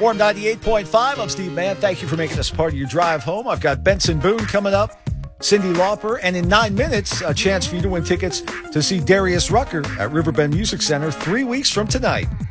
Warm 98.5. I'm Steve Mann. Thank you for making this part of your drive home. I've got Benson Boone coming up, Cyndi Lauper, and in 9 minutes, a chance for you to win tickets to see Darius Rucker at Riverbend Music Center 3 weeks from tonight.